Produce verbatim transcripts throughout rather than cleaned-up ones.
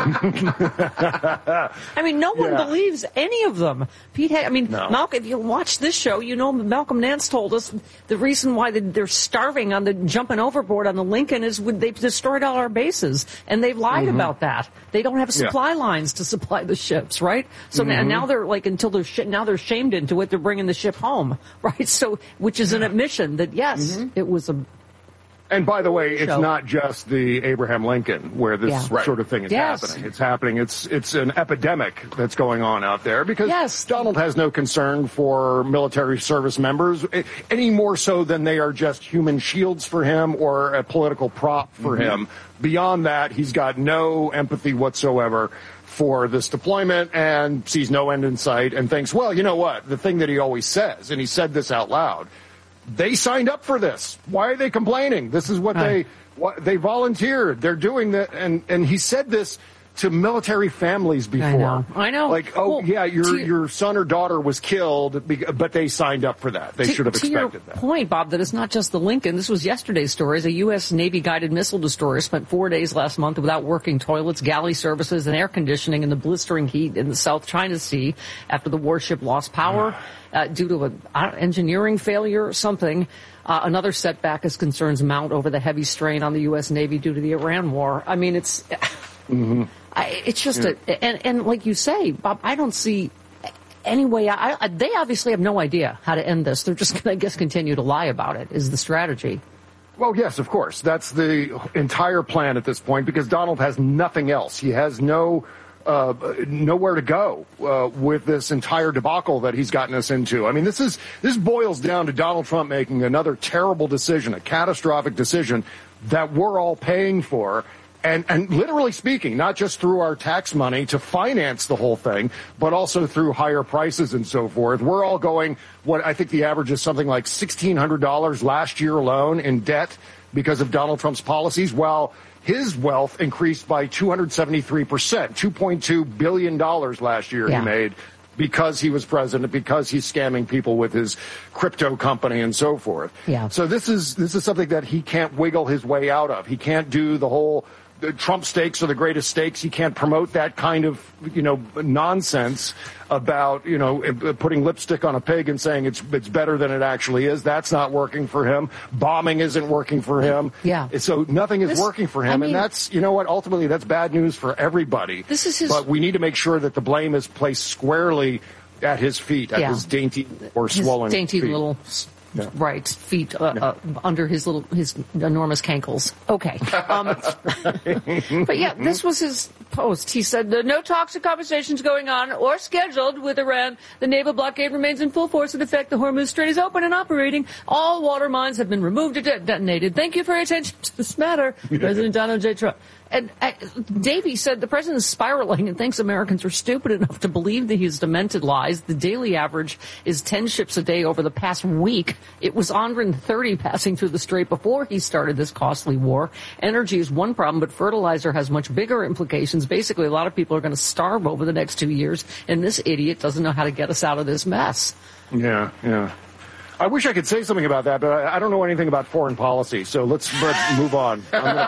I mean, no one Yeah. believes any of them. Pete, I mean, No. Malcolm, if you watch this show, you know Malcolm Nance told us the reason why they're starving on the jumping overboard on the Lincoln is when they've destroyed all our bases, and they've lied Mm-hmm. about that. They don't have supply Yeah. lines to supply the ships, right? So Mm-hmm. now, now they're like, until they're sh- now they're shamed into it, they're bringing the ship home, right? So, which is an admission that yes, Mm-hmm. it was a And by the way, it's Show. not just the Abraham Lincoln where this Yeah. Right. sort of thing is Yes. happening. It's happening. It's it's an epidemic that's going on out there because Yes. Donald has no concern for military service members eh, any more so than they are just human shields for him or a political prop for Mm-hmm. him. Beyond that, he's got no empathy whatsoever for this deployment and sees no end in sight and thinks, well, you know what? The thing that he always says, and he said this out loud, they signed up for this. Why are they complaining? This is what Right. they what, they volunteered. They're doing that, and and he said this to military families before. I know. I know. Like, oh Well, yeah, your to- your son or daughter was killed, be- but they signed up for that. They To- should have to expected your that. point, Bob, that it's not just the Lincoln. This was yesterday's story. A U S Navy guided missile destroyer spent four days last month without working toilets, galley services, and air conditioning in the blistering heat in the South China Sea after the warship lost power uh, due to an engineering failure or something. Uh, another setback as concerns mount over the heavy strain on the U S Navy due to the Iran war. I mean, it's Mm-hmm. I, it's just a and and like you say, Bob, I don't see any way. I, I, they obviously have no idea how to end this. They're just going to, I guess, continue to lie about it. Is the strategy? Well, yes, of course. That's the entire plan at this point because Donald has nothing else. He has no uh, nowhere to go uh, with this entire debacle that he's gotten us into. I mean, this is this boils down to Donald Trump making another terrible decision, a catastrophic decision that we're all paying for. And, and literally speaking, not just through our tax money to finance the whole thing, but also through higher prices and so forth. We're all going, what I think the average is something like sixteen hundred dollars last year alone in debt because of Donald Trump's policies, while his wealth increased by two hundred seventy-three percent, two point two billion dollars last year Yeah. he made because he was president, because he's scamming people with his crypto company and so forth. Yeah. So this is this is something that he can't wiggle his way out of. He can't do the whole the Trump stakes are the greatest stakes. He can't promote that kind of, you know, nonsense about, you know, putting lipstick on a pig and saying it's it's better than it actually is. That's not working for him. Bombing isn't working for him. Yeah. So nothing is This- working for him. I mean- and that's, you know what, ultimately that's bad news for everybody. This is his- But we need to make sure that the blame is placed squarely at his feet, at Yeah. his dainty or His swollen dainty feet. little Yeah. right feet uh, uh, under his little his enormous cankles. Okay, um, but yeah, this was his post. He said there are no talks or conversations going on or scheduled with Iran. The naval blockade remains in full force in effect. The Hormuz Strait is open and operating. All water mines have been removed or de- detonated. Thank you for your attention to this matter, President Donald J. Trump. And uh, Davey said the president is spiraling and thinks Americans are stupid enough to believe that his demented lies. The daily average is ten ships a day over the past week. It was one hundred thirty passing through the strait before he started this costly war. Energy is one problem, but fertilizer has much bigger implications. Basically, a lot of people are going to starve over the next two years, and this idiot doesn't know how to get us out of this mess. Yeah, yeah. I wish I could say something about that, but I, I don't know anything about foreign policy, so let's, let's move on. I'm going to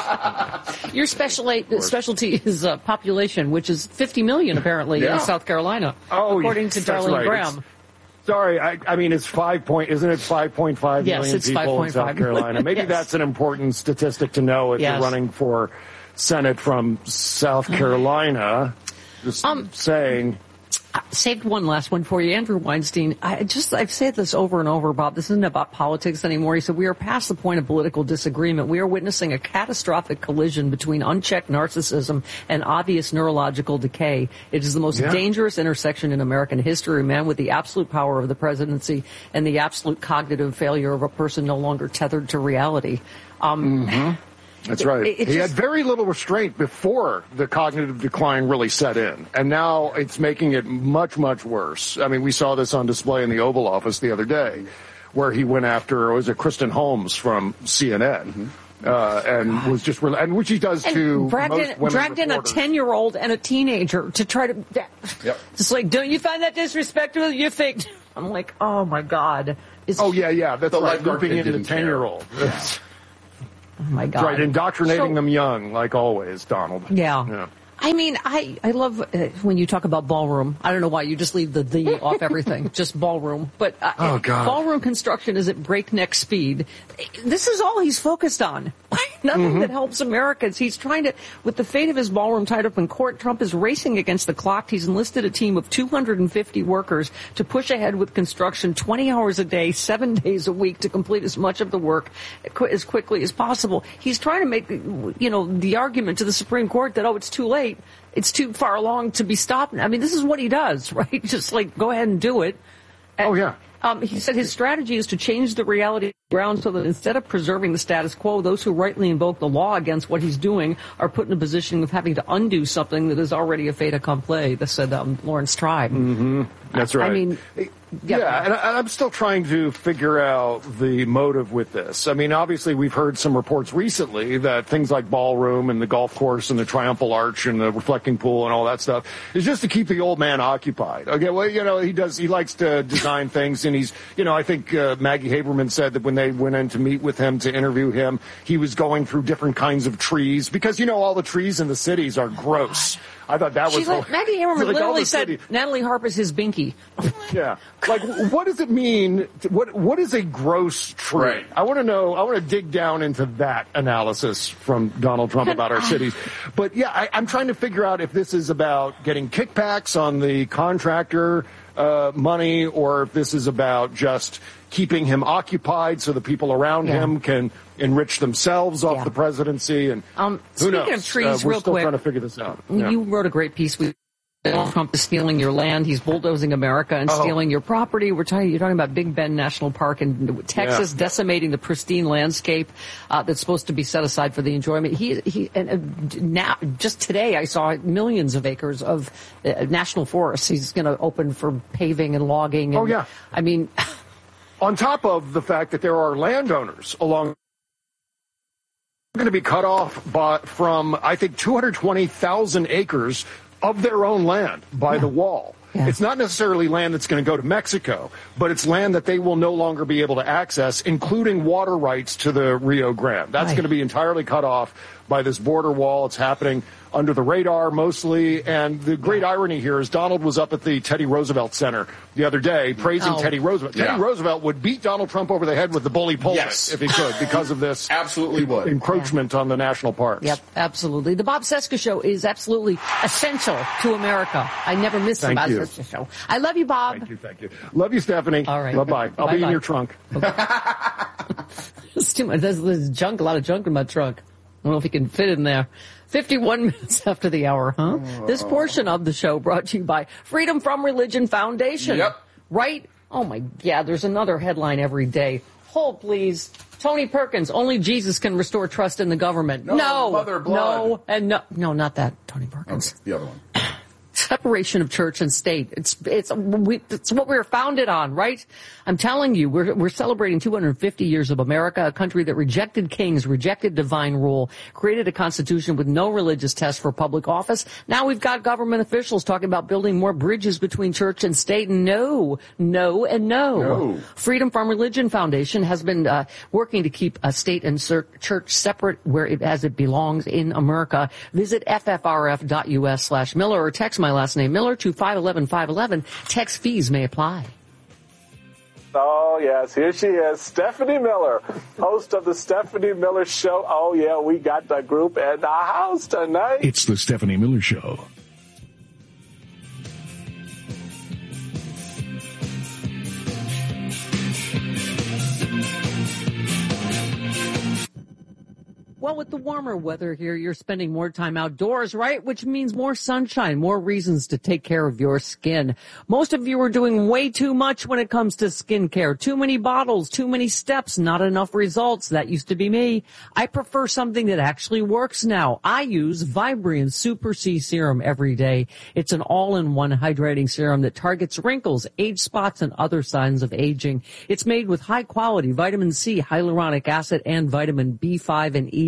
pass. Your specialty, specialty is uh, population, which is fifty million apparently Yeah. in South Carolina, Oh, according to yes, that's Darlene right. Graham. It's- Sorry, I, I mean, it's five point, isn't it five point five Yes, million it's people in South five point five. Carolina? Maybe Yes. that's an important statistic to know if Yes. you're running for Senate from South Carolina. Just Um, saying. I saved one last one for you. Andrew Weinstein, I just, I've said this over and over, Bob. This isn't about politics anymore. He said, we are past the point of political disagreement. We are witnessing a catastrophic collision between unchecked narcissism and obvious neurological decay. It is the most Yeah. dangerous intersection in American history, man, with the absolute power of the presidency and the absolute cognitive failure of a person no longer tethered to reality. Um, Mm-hmm. That's right. It- it he just- had very little restraint before the cognitive decline really set in. And now it's making it much, much worse. I mean, we saw this on display in the Oval Office the other day, where he went after, was it Kristen Holmes from C N N? Uh, and was just, re- and which he does And to dragged most in, women dragged in a reporters. ten-year-old and a teenager to try to. Yep. Just like, don't you find that disrespectful? You fake. I'm like, oh my god. It's, Oh yeah, yeah, that's The right. lifeguard Looping kid in the didn't care. ten-year-old. oh my god. Right, indoctrinating So- them young, like always, Donald. Yeah. Yeah. I mean, I, I love uh, when you talk about ballroom. I don't know why you just leave the the off everything, just ballroom. But uh, oh, God. Ballroom construction is at breakneck speed. This is all he's focused on. Nothing mm-hmm. that helps Americans. He's trying to, with the fate of his ballroom tied up in court, Trump is racing against the clock. He's enlisted a team of two hundred fifty workers to push ahead with construction twenty hours a day, seven days a week to complete as much of the work as quickly as possible. He's trying to make, you know, the argument to the Supreme Court that, oh, it's too late. It's too far along to be stopped. I mean, this is what he does, right? Just like, go ahead and do it. And, oh, yeah. Um, he said his strategy is to change the reality ground so that instead of preserving the status quo, those who rightly invoke the law against what he's doing are put in a position of having to undo something that is already a fait accompli. This said um, Lawrence Tribe. Mm-hmm. That's right. I mean, yeah, yeah, and I'm still trying to figure out the motive with this. I mean, obviously, we've heard some reports recently that things like ballroom and the golf course and the triumphal arch and the reflecting pool and all that stuff is just to keep the old man occupied. Okay, well, you know, he does, he likes to design things, and he's, you know, I think uh, Maggie Haberman said that when they went in to meet with him to interview him, he was going through different kinds of trees because, you know, all the trees in the cities are gross. I thought that was... She's like, Maggie Haberman like literally said city. Natalie Harper's his binky. Yeah. Like, what does it mean? To, what What is a gross tree? Right. I want to know, I want to dig down into that analysis from Donald Trump about our cities. But, yeah, I, I'm trying to figure out if this is about getting kickbacks on the contractor uh, money or if this is about just keeping him occupied so the people around yeah. him can enrich themselves off yeah. the presidency. And um, who speaking knows? of trees, uh, we're real still quick, trying to figure this out. Yeah. You wrote a great piece with Donald Trump is stealing your land. He's bulldozing America and oh. stealing your property. We're talking, you're talking about Big Bend National Park in Texas, yeah. decimating the pristine landscape uh, that's supposed to be set aside for the enjoyment. He, he, and uh, now, just today, I saw millions of acres of uh, national forests. He's going to open for paving and logging. And, oh yeah, I mean, on top of the fact that there are landowners along. Going to be cut off by, from, I think, two hundred twenty thousand acres of their own land by yeah. the wall. Yeah. It's not necessarily land that's going to go to Mexico, but it's land that they will no longer be able to access, including water rights to the Rio Grande. That's right. going to be entirely cut off by this border wall. It's happening under the radar mostly. And the great yeah. irony here is Donald was up at the Teddy Roosevelt Center the other day praising oh. Teddy Roosevelt. Yeah. Teddy Roosevelt would beat Donald Trump over the head with the bully pulpit yes. if he could because of this absolutely would. encroachment yeah. on the national parks. Yep, absolutely. The Bob Cesca Show is absolutely essential to America. I never miss the Bob Cesca Show. I love you, Bob. Thank you, thank you. Love you, Stephanie. All right. Bye-bye. I'll Bye-bye. be in your trunk. Okay. There's too much. There's, there's junk, a lot of junk in my trunk. I don't know if he can fit in there. fifty-one minutes after the hour, huh? Oh. This portion of the show brought to you by Freedom From Religion Foundation. Yep. Right? Oh, my God. There's another headline every day. Hold, please. Tony Perkins, only Jesus can restore trust in the government. No. No. Mother of blood. No. And no. No, not that. Tony Perkins. Okay, the other one. Separation of church and state. It's it's we, it's what we were founded on, right? I'm telling you, we're we're celebrating two hundred fifty years of America, a country that rejected kings, rejected divine rule, created a constitution with no religious test for public office. Now we've got government officials talking about building more bridges between church and state. No, no, and no. no. Freedom From Religion Foundation has been uh, working to keep a state and church separate where it, as it belongs in America. Visit f f r f dot u s slash Miller or text my last name Miller to five one one five one one. Text fees may apply. Oh, yes, here she is, Stephanie Miller, host of the Stephanie Miller Show. Oh, yeah, we got the group in the house tonight. It's the Stephanie Miller Show. Well, with the warmer weather here, you're spending more time outdoors, right? Which means more sunshine, more reasons to take care of your skin. Most of you are doing way too much when it comes to skincare. Too many bottles, too many steps, not enough results. That used to be me. I prefer something that actually works now. I use Vibrian Super C Serum every day. It's an all-in-one hydrating serum that targets wrinkles, age spots, and other signs of aging. It's made with high-quality vitamin C, hyaluronic acid, and vitamin B five and E.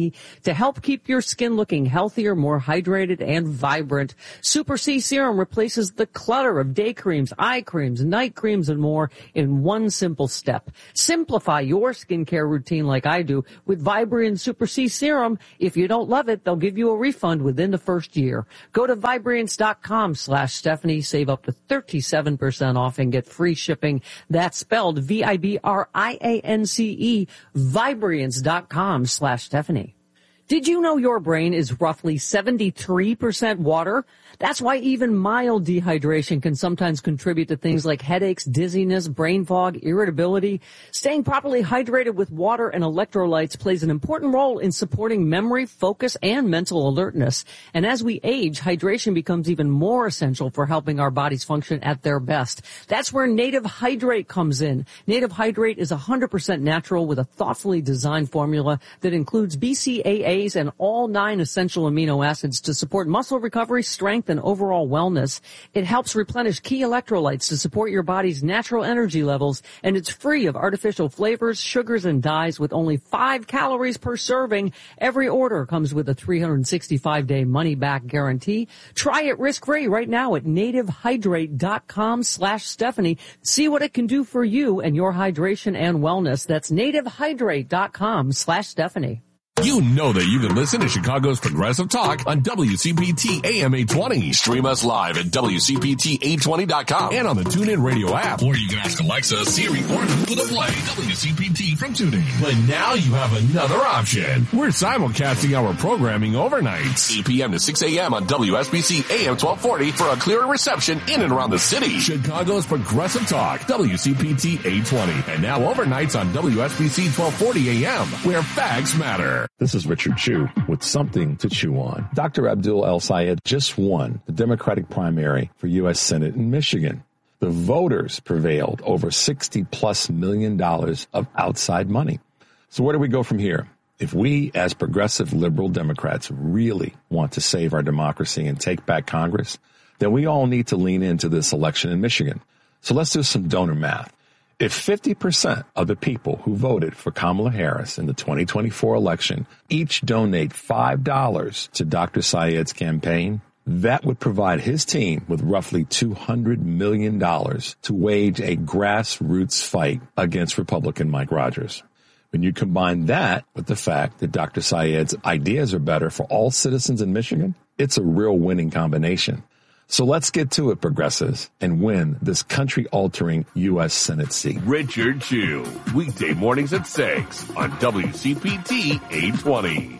C to help keep your skin looking healthier, more hydrated, and vibrant. Super C Serum replaces the clutter of day creams, eye creams, night creams, and more in one simple step. Simplify your skincare routine like I do with Vibrian Super C Serum. If you don't love it, they'll give you a refund within the first year. Go to Vibriance.com slash Stephanie. Save up to thirty-seven percent off and get free shipping. That's spelled V I B R I A N C E. Vibriance.com slash Stephanie. Did you know your brain is roughly seventy-three percent water? That's why even mild dehydration can sometimes contribute to things like headaches, dizziness, brain fog, irritability. Staying properly hydrated with water and electrolytes plays an important role in supporting memory, focus, and mental alertness. And as we age, hydration becomes even more essential for helping our bodies function at their best. That's where Native Hydrate comes in. Native Hydrate is one hundred percent natural with a thoughtfully designed formula that includes B C A As and all nine essential amino acids to support muscle recovery, strength, and overall wellness. It helps replenish key electrolytes to support your body's natural energy levels, and it's free of artificial flavors, sugars, and dyes with only five calories per serving. Every order comes with a three hundred sixty-five day money-back guarantee. Try it risk-free right now at nativehydrate.com slash Stephanie. See what it can do for you and your hydration and wellness. That's nativehydrate.com slash Stephanie. You know that you can listen to Chicago's Progressive Talk on W C P T A M eight twenty. Stream us live at W C P T eight twenty dot com and on the TuneIn Radio app. Or you can ask Alexa, Siri, or Google to play W C P T from TuneIn. But now you have another option. We're simulcasting our programming overnight, eight p.m. to six a.m. on W S B C A M twelve forty for a clearer reception in and around the city. Chicago's Progressive Talk, W C P T eight twenty. And now overnights on W S B C twelve forty a m, where facts matter. This is Richard Chew with something to chew on. Doctor Abdul El-Sayed just won the Democratic primary for U S Senate in Michigan. The voters prevailed over sixty plus million dollars of outside money. So where do we go from here? If we, as progressive liberal Democrats, really want to save our democracy and take back Congress, then we all need to lean into this election in Michigan. So let's do some donor math. If fifty percent of the people who voted for Kamala Harris in the twenty twenty-four election each donate five dollars to Doctor Sayed's campaign, that would provide his team with roughly two hundred million dollars to wage a grassroots fight against Republican Mike Rogers. When you combine that with the fact that Doctor Sayed's ideas are better for all citizens in Michigan, it's a real winning combination. So let's get to it, progressives, and win this country-altering U S Senate seat. Richard Chew, weekday mornings at six on W C P T eight twenty.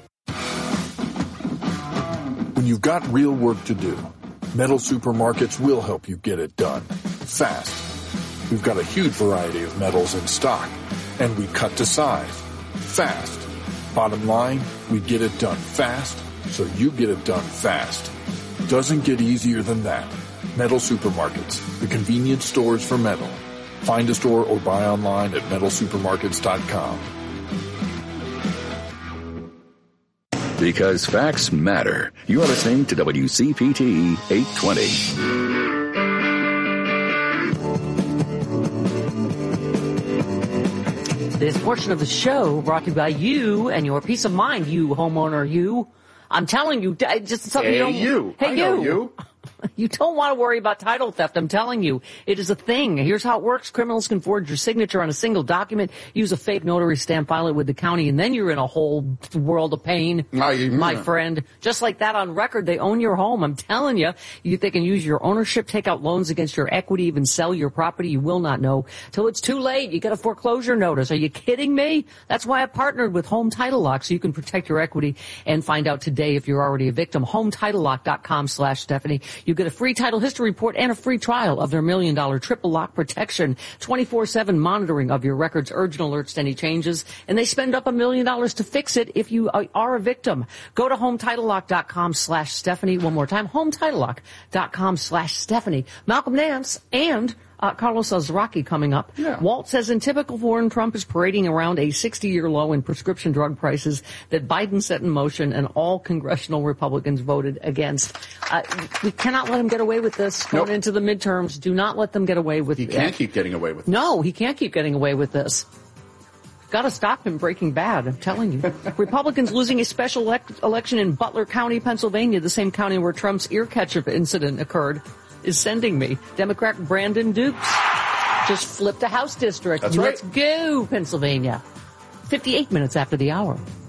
When you've got real work to do, Metal Supermarkets will help you get it done fast. We've got a huge variety of metals in stock, and we cut to size fast. Bottom line, we get it done fast, so you get it done fast. Doesn't get easier than that. Metal Supermarkets, the convenience stores for metal. Find a store or buy online at metal supermarkets dot com. Because facts matter. You are listening to W C P T eight twenty. This portion of the show brought to you by you and your peace of mind, you homeowner, you. I'm telling you, just something hey, you don't... you. Hey, I you. know you. You don't want to worry about title theft. I'm telling you, it is a thing. Here's how it works. Criminals can forge your signature on a single document, use a fake notary stamp, file it with the county, and then you're in a whole world of pain, no, you, my no. friend. Just like that on record, they own your home. I'm telling you, you they can use your ownership, take out loans against your equity, even sell your property. You will not know till it's too late. You get a foreclosure notice. Are you kidding me? That's why I partnered with Home Title Lock, so you can protect your equity and find out today if you're already a victim. home title lock dot com slash Stephanie. You get a free title history report and a free trial of their million dollar triple lock protection, twenty-four seven monitoring of your records, urgent alerts to any changes, and they spend up a million dollars to fix it if you are a victim. Go to home title lock dot com slash Stephanie. One more time, home title lock dot com slash Stephanie. Malcolm Nance and Uh, Carlos Alzraki coming up. Yeah. Walt says in typical form, Trump is parading around a sixty-year low in prescription drug prices that Biden set in motion and all congressional Republicans voted against. Uh, we cannot let him get away with this going Nope. into the midterms. Do not let them get away with it. He can't keep getting away with it. No, he can't keep getting away with this. Got to stop him breaking bad, I'm telling you. Republicans losing a special elect- election in Butler County, Pennsylvania, the same county where Trump's ear ketchup incident occurred, is sending me. Democrat Brandon Dukes just flipped a House district. That's right. Let's go, Pennsylvania. fifty-eight minutes after the hour.